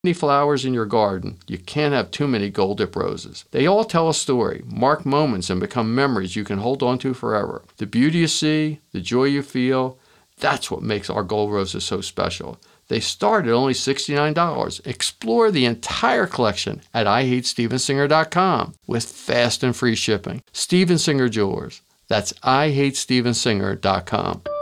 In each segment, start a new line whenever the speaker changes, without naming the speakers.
Many flowers in your garden, you can't have too many gold dip roses. They all tell a story, mark moments, and become memories you can hold on to forever. The beauty you see, the joy you feel, that's what makes our gold roses so special. They start at only $69. Explore the entire collection at IHateStevensinger.com with fast and free shipping. Steven Singer Jewelers. That's IHateStevensinger.com.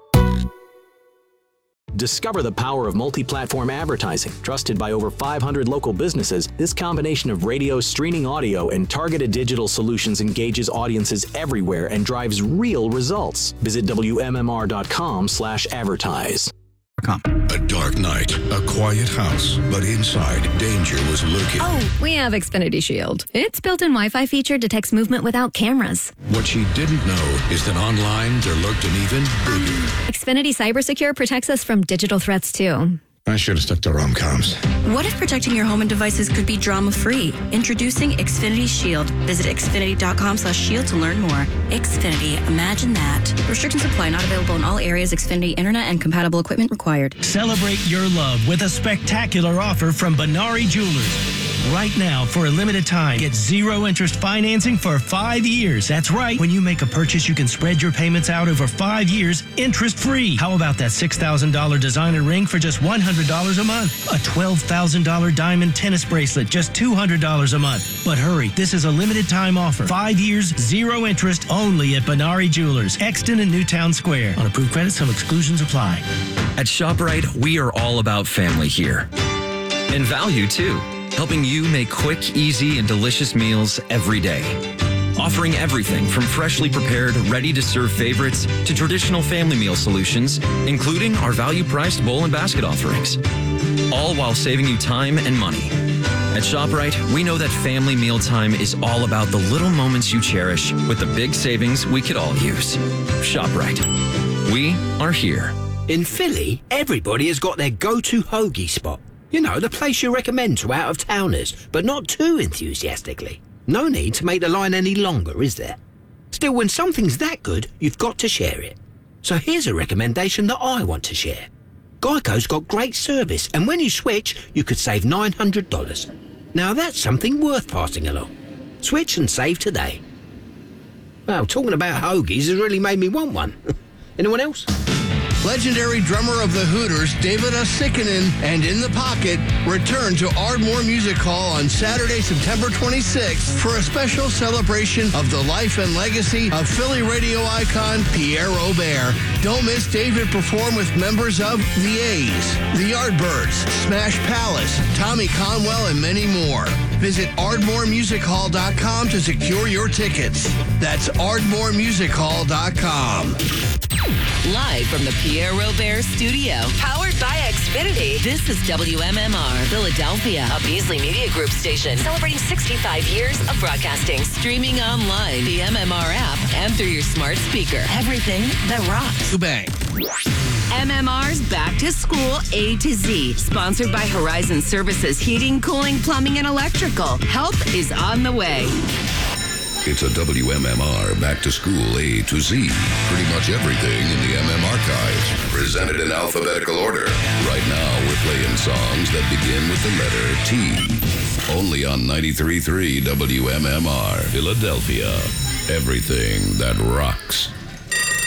Discover the power of multi-platform advertising. Trusted by over 500 local businesses, this combination of radio, streaming audio, and targeted digital solutions engages audiences everywhere and drives real results. Visit WMMR.com/advertise.
A dark night, a quiet house, but inside, danger was lurking.
Oh, we have Xfinity Shield. Its built-in Wi-Fi feature detects movement without cameras.
What she didn't know is that online there lurked an even bigger.
Xfinity CyberSecure protects us from digital threats, too.
I should have stuck to rom-coms.
What if protecting your home and devices could be drama-free? Introducing Xfinity Shield. Visit Xfinity.com/shield to learn more. Xfinity, imagine that. Restrictions apply. Not available in all areas. Xfinity Internet and compatible equipment required.
Celebrate your love with a spectacular offer from Benari Jewelers. Right now, for a limited time, get zero interest financing for 5 years. That's right. When you make a purchase, you can spread your payments out over 5 years, interest-free. How about that $6,000 designer ring for just $100 a month? A $12,000 diamond tennis bracelet, just $200 a month. But hurry, this is a limited time offer. 5 years, zero interest, only at Benari Jewelers, Exton and Newtown Square. On approved credit, some exclusions apply.
At ShopRite, we are all about family here. And value, too. Helping you make quick, easy, and delicious meals every day. Offering everything from freshly prepared, ready-to-serve favorites to traditional family meal solutions, including our value-priced bowl and basket offerings. All while saving you time and money. At ShopRite, we know that family mealtime is all about the little moments you cherish with the big savings we could all use. ShopRite. We are here.
In Philly, everybody has got their go-to hoagie spot. You know, the place you recommend to out-of-towners, but not too enthusiastically. No need to make the line any longer, is there? Still, when something's that good, you've got to share it. So here's a recommendation that I want to share. Geico's got great service, and when you switch, you could save $900. Now that's something worth passing along. Switch and save today. Well, talking about hoagies has really made me want one. Anyone else?
Legendary drummer of the Hooters, David Usikkinen, and In the Pocket return to Ardmore Music Hall on Saturday, September 26th for a special celebration of the life and legacy of Philly radio icon Pierre Robert. Don't miss David perform with members of the A's, the Yardbirds, Smash Palace, Tommy Conwell, and many more. Visit ArdmoreMusicHall.com to secure your tickets. That's ArdmoreMusicHall.com.
Live from the Pierre Robert Studio, powered by Xfinity, this is WMMR, Philadelphia, a Beasley Media Group station, celebrating 65 years of broadcasting. Streaming online, the MMR app, and through your smart speaker. Everything that rocks.
Bang.
MMR's Back to School A to Z, sponsored by Horizon Services Heating, Cooling, Plumbing, and Electrical. Help is on the way.
It's a WMMR Back to School A to Z. Pretty much everything in the MM archives. Presented in alphabetical order. Right now, we're playing songs that begin with the letter T. Only on 93.3 WMMR, Philadelphia. Everything that rocks.